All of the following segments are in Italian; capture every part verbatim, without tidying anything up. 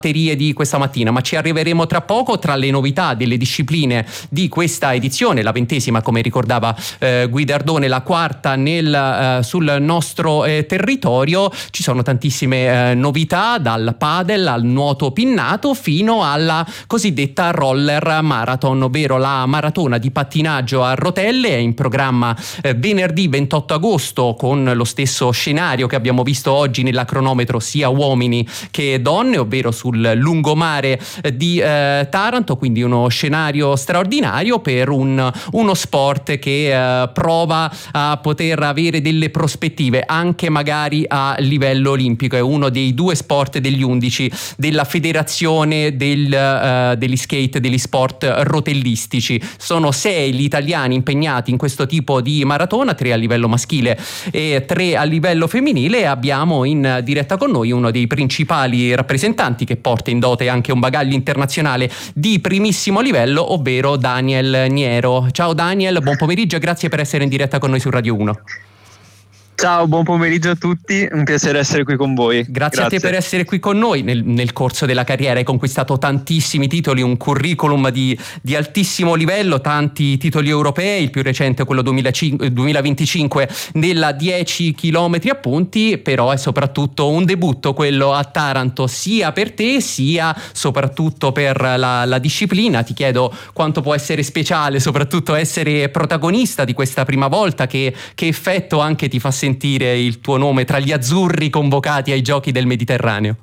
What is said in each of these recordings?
di questa mattina, ma ci arriveremo tra poco. Tra le novità delle discipline di questa edizione, la ventesima come ricordava eh, Guidardone, la quarta nel, eh, sul nostro eh, territorio, ci sono tantissime eh, novità, dal padel al nuoto pinnato fino alla cosiddetta roller marathon, ovvero la maratona di pattinaggio a rotelle. È in programma eh, venerdì ventotto agosto con lo stesso scenario che abbiamo visto oggi nella cronometro, sia uomini che donne, ovvero sul lungomare di eh, Taranto, quindi uno scenario straordinario per un, uno sport che eh, prova a poter avere delle prospettive anche magari a livello olimpico. È uno dei due sport degli undici della federazione del, eh, degli skate, degli sport rotellistici. Sono sei gli italiani impegnati in questo tipo di maratona, tre a livello maschile e tre a livello femminile, e abbiamo in diretta con noi uno dei principali rappresentanti che porta in dote anche un bagaglio internazionale di primissimo livello, ovvero Daniel Niero. Ciao Daniel, buon pomeriggio e grazie per essere in diretta con noi su Radio uno. Ciao, buon pomeriggio a tutti, un piacere essere qui con voi. Grazie, Grazie. a te per essere qui con noi. Nel, nel corso della carriera hai conquistato tantissimi titoli, un curriculum di, di altissimo livello, tanti titoli europei, il più recente quello duemilaventicinque nella dieci chilometri a punti, però è soprattutto un debutto quello a Taranto, sia per te sia soprattutto per la, la disciplina. Ti chiedo quanto può essere speciale soprattutto essere protagonista di questa prima volta, che, che effetto anche ti fa sentire il tuo nome tra gli azzurri convocati ai Giochi del Mediterraneo.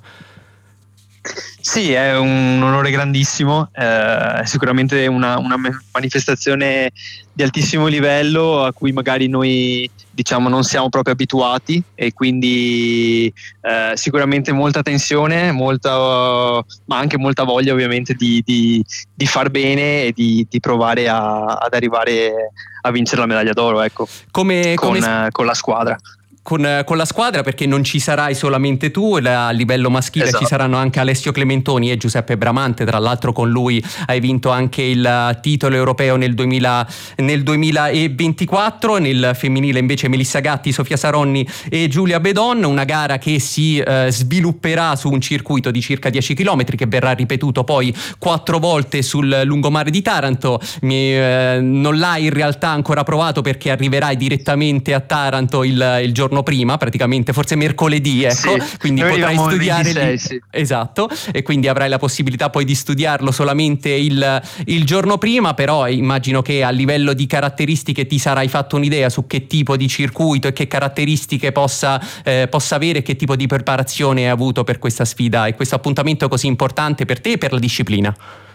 Sì, è un onore grandissimo, è eh, sicuramente una, una manifestazione di altissimo livello a cui magari noi diciamo non siamo proprio abituati, e quindi eh, sicuramente molta tensione, molta, ma anche molta voglia ovviamente di, di, di far bene e di, di provare a, ad arrivare a vincere la medaglia d'oro, ecco, come, con, come... con la squadra. Con, con la squadra, perché non ci sarai solamente tu, a livello maschile esatto. Ci saranno anche Alessio Clementoni e Giuseppe Bramante, tra l'altro con lui hai vinto anche il titolo europeo nel, duemila, nel duemilaventiquattro, nel femminile invece Melissa Gatti, Sofia Saronni e Giulia Bedon, una gara che si eh, svilupperà su un circuito di circa dieci chilometri che verrà ripetuto poi quattro volte sul lungomare di Taranto. Mi, eh, non l'hai in realtà ancora provato perché arriverai direttamente a Taranto il, il giorno prima, praticamente forse mercoledì, ecco, sì, quindi potrai studiare ventisei, lì, sì. Esatto, e quindi avrai la possibilità poi di studiarlo solamente il, il giorno prima, però immagino che a livello di caratteristiche ti sarai fatto un'idea su che tipo di circuito e che caratteristiche possa, eh, possa avere, che tipo di preparazione hai avuto per questa sfida e questo appuntamento così importante per te e per la disciplina.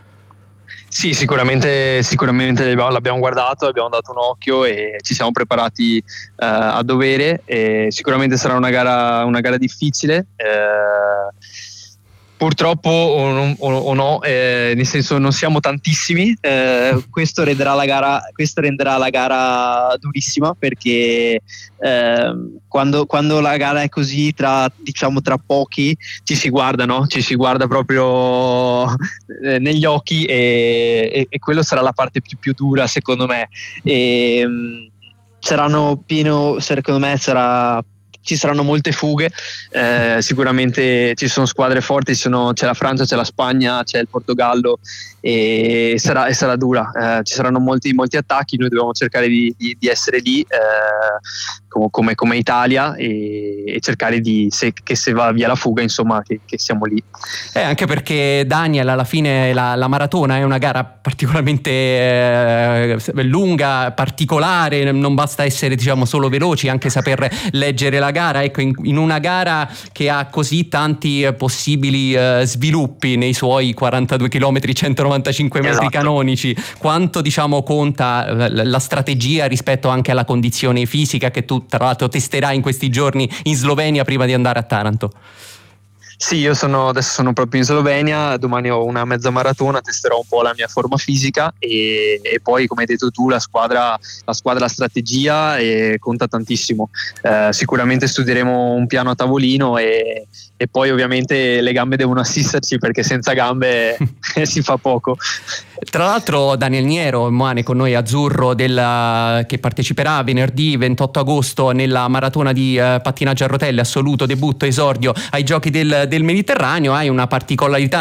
Sì, sicuramente, sicuramente l'abbiamo guardato, abbiamo dato un occhio e ci siamo preparati uh, a dovere, e sicuramente sarà una gara, una gara difficile. Uh, Purtroppo o, non, o, o no, eh, nel senso non siamo tantissimi, eh, questo renderà la gara, questo renderà la gara durissima, perché eh, quando, quando la gara è così tra, diciamo, tra pochi ci si guarda, no? Ci si guarda proprio eh, negli occhi, e, e, e quello sarà la parte più, più dura secondo me. E, mh, saranno pieno, secondo me sarà ci saranno molte fughe, eh, sicuramente ci sono squadre forti, ci sono, c'è la Francia, c'è la Spagna, c'è il Portogallo, e sarà, e sarà dura, eh, ci saranno molti, molti attacchi, noi dobbiamo cercare di, di, di essere lì eh, come, come Italia, e, e cercare di, se, che se va via la fuga, insomma, che, che siamo lì. Eh, anche perché Daniel, alla fine la, la maratona è una gara particolarmente eh, lunga, particolare, non basta essere diciamo solo veloci, anche saper leggere la gara. Ecco, in, in una gara che ha così tanti eh, possibili eh, sviluppi nei suoi quarantadue chilometri, centonovantacinque metri esatto. canonici, quanto diciamo conta la, la strategia rispetto anche alla condizione fisica che tu tra l'altro testerai in questi giorni in Slovenia prima di andare a Taranto? Sì, io sono, adesso sono proprio in Slovenia, domani ho una mezza maratona, testerò un po' la mia forma fisica, e, e poi come hai detto tu la squadra, la squadra, la strategia e conta tantissimo. Eh, sicuramente studieremo un piano a tavolino, e, e poi ovviamente le gambe devono assisterci, perché senza gambe si fa poco. Tra l'altro Daniel Niero, Moane con noi azzurro, della, che parteciperà venerdì ventotto agosto nella maratona di uh, pattinaggio a rotelle, assoluto debutto, esordio ai Giochi del, del Mediterraneo. Hai una particolarità